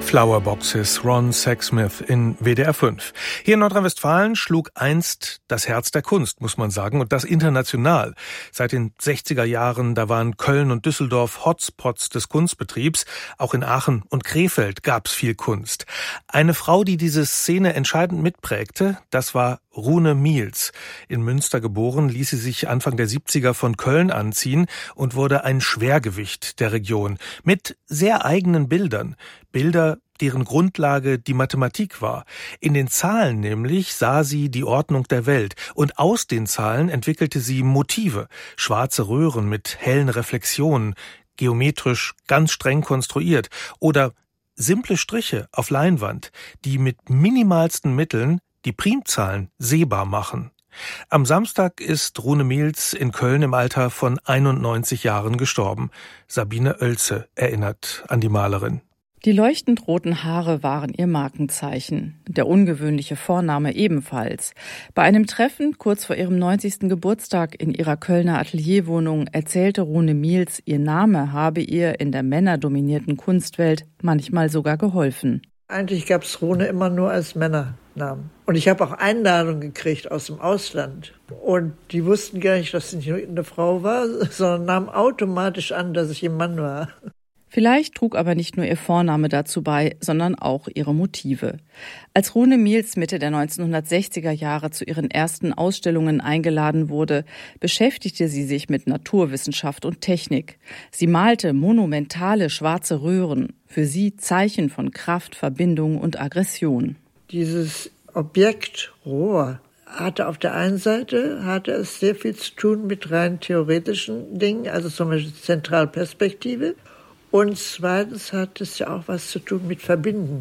Flower Boxes, Ron Sexsmith in WDR 5. Hier in Nordrhein-Westfalen schlug einst das Herz der Kunst, muss man sagen, und das international. Seit den 60er Jahren, da waren Köln und Düsseldorf Hotspots des Kunstbetriebs. Auch in Aachen und Krefeld gab's viel Kunst. Eine Frau, die diese Szene entscheidend mitprägte, das war Rune Miels. In Münster geboren, ließ sie sich Anfang der 70er von Köln anziehen und wurde ein Schwergewicht der Region. Mit sehr eigenen Bildern. Bilder, deren Grundlage die Mathematik war. In den Zahlen nämlich sah sie die Ordnung der Welt. Und aus den Zahlen entwickelte sie Motive. Schwarze Röhren mit hellen Reflexionen, geometrisch ganz streng konstruiert. Oder simple Striche auf Leinwand, die mit minimalsten Mitteln die Primzahlen sehbar machen. Am Samstag ist Rune Miels in Köln im Alter von 91 Jahren gestorben. Sabine Oelze erinnert an die Malerin. Die leuchtend roten Haare waren ihr Markenzeichen, der ungewöhnliche Vorname ebenfalls. Bei einem Treffen kurz vor ihrem 90. Geburtstag in ihrer Kölner Atelierwohnung erzählte Rune Miels, ihr Name habe ihr in der männerdominierten Kunstwelt manchmal sogar geholfen. Eigentlich gab es Rune immer nur als Männernamen. Und ich habe auch Einladungen gekriegt aus dem Ausland. Und die wussten gar nicht, dass ich eine Frau war, sondern nahmen automatisch an, dass ich ein Mann war. Vielleicht trug aber nicht nur ihr Vorname dazu bei, sondern auch ihre Motive. Als Rune Miels Mitte der 1960er Jahre zu ihren ersten Ausstellungen eingeladen wurde, beschäftigte sie sich mit Naturwissenschaft und Technik. Sie malte monumentale schwarze Röhren, für sie Zeichen von Kraft, Verbindung und Aggression. Dieses Objekt Rohr hatte auf der einen Seite es sehr viel zu tun mit rein theoretischen Dingen, also zum Beispiel Zentralperspektive. Und zweitens hat es ja auch was zu tun mit Verbinden.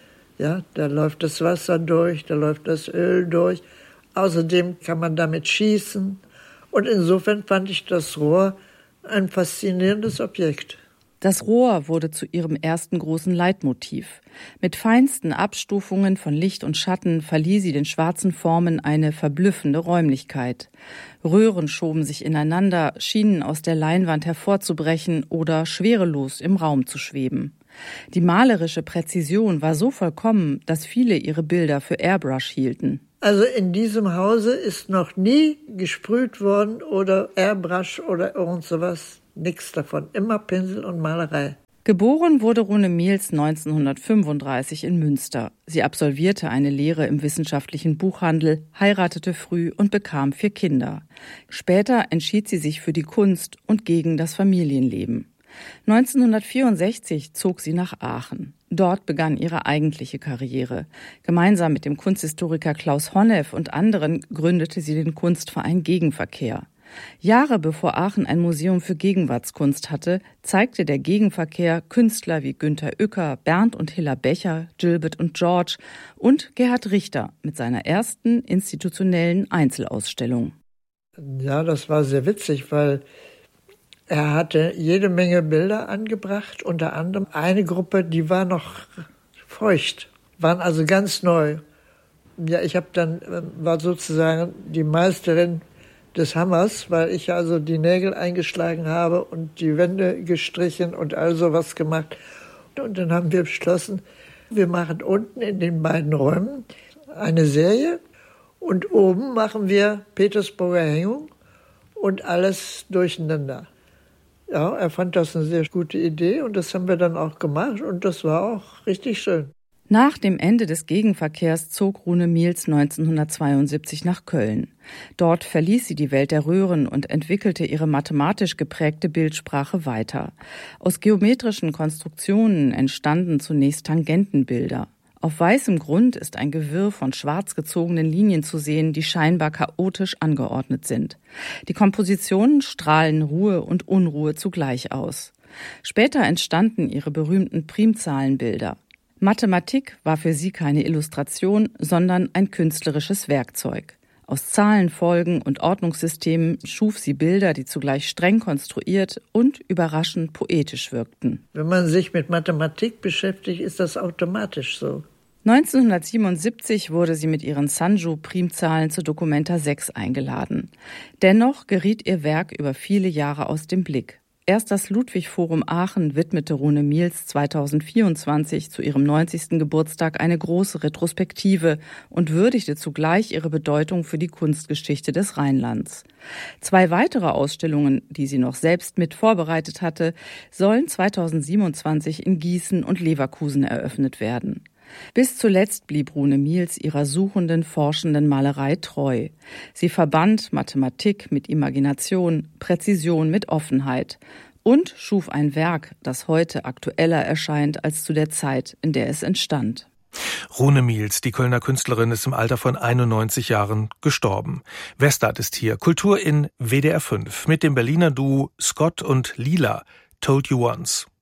Ja, da läuft das Wasser durch, da läuft das Öl durch. Außerdem kann man damit schießen. Und insofern fand ich das Rohr ein faszinierendes Objekt. Das Rohr wurde zu ihrem ersten großen Leitmotiv. Mit feinsten Abstufungen von Licht und Schatten verlieh sie den schwarzen Formen eine verblüffende Räumlichkeit. Röhren schoben sich ineinander, schienen aus der Leinwand hervorzubrechen oder schwerelos im Raum zu schweben. Die malerische Präzision war so vollkommen, dass viele ihre Bilder für Airbrush hielten. Also in diesem Hause ist noch nie gesprüht worden oder Airbrush oder irgend sowas. Nichts davon, immer Pinsel und Malerei. Geboren wurde Rune Miels 1935 in Münster. Sie absolvierte eine Lehre im wissenschaftlichen Buchhandel, heiratete früh und bekam 4 Kinder. Später entschied sie sich für die Kunst und gegen das Familienleben. 1964 zog sie nach Aachen. Dort begann ihre eigentliche Karriere. Gemeinsam mit dem Kunsthistoriker Klaus Honneff und anderen gründete sie den Kunstverein Gegenverkehr. Jahre bevor Aachen ein Museum für Gegenwartskunst hatte, zeigte der Gegenverkehr Künstler wie Günter Uecker, Bernd und Hilla Becher, Gilbert und George und Gerhard Richter mit seiner ersten institutionellen Einzelausstellung. Ja, das war sehr witzig, weil er hatte jede Menge Bilder angebracht, unter anderem eine Gruppe, die war noch feucht, waren also ganz neu. Ja, war sozusagen die Meisterin des Hammers, weil ich also die Nägel eingeschlagen habe und die Wände gestrichen und all sowas gemacht. Und dann haben wir beschlossen, wir machen unten in den beiden Räumen eine Serie und oben machen wir Petersburger Hängung und alles durcheinander. Ja, er fand das eine sehr gute Idee und das haben wir dann auch gemacht und das war auch richtig schön. Nach dem Ende des Gegenverkehrs zog Rune Miels 1972 nach Köln. Dort verließ sie die Welt der Röhren und entwickelte ihre mathematisch geprägte Bildsprache weiter. Aus geometrischen Konstruktionen entstanden zunächst Tangentenbilder. Auf weißem Grund ist ein Gewirr von schwarz gezogenen Linien zu sehen, die scheinbar chaotisch angeordnet sind. Die Kompositionen strahlen Ruhe und Unruhe zugleich aus. Später entstanden ihre berühmten Primzahlenbilder. Mathematik war für sie keine Illustration, sondern ein künstlerisches Werkzeug. Aus Zahlenfolgen und Ordnungssystemen schuf sie Bilder, die zugleich streng konstruiert und überraschend poetisch wirkten. Wenn man sich mit Mathematik beschäftigt, ist das automatisch so. 1977 wurde sie mit ihren Sanju-Primzahlen zur Documenta 6 eingeladen. Dennoch geriet ihr Werk über viele Jahre aus dem Blick. Erst das Ludwig-Forum Aachen widmete Rune Miels 2024 zu ihrem 90. Geburtstag eine große Retrospektive und würdigte zugleich ihre Bedeutung für die Kunstgeschichte des Rheinlands. 2 weitere Ausstellungen, die sie noch selbst mit vorbereitet hatte, sollen 2027 in Gießen und Leverkusen eröffnet werden. Bis zuletzt blieb Rune Miels ihrer suchenden, forschenden Malerei treu. Sie verband Mathematik mit Imagination, Präzision mit Offenheit und schuf ein Werk, das heute aktueller erscheint als zu der Zeit, in der es entstand. Rune Miels, die Kölner Künstlerin, ist im Alter von 91 Jahren gestorben. Westart ist hier, Kultur in WDR 5 mit dem Berliner Duo Scott und Lila, Told You Once.